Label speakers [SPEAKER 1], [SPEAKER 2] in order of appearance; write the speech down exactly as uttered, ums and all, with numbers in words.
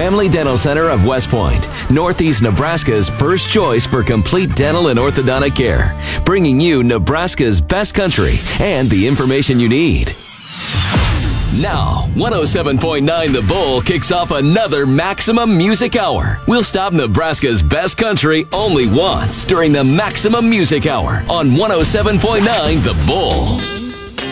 [SPEAKER 1] Family Dental Center of West Point, Northeast Nebraska's first choice for complete dental and orthodontic care, bringing you Nebraska's best country and the information you need. Now, one oh seven point nine The Bull kicks off another Maximum Music Hour. We'll stop Nebraska's best country only once during the Maximum Music Hour on one oh seven point nine The Bull.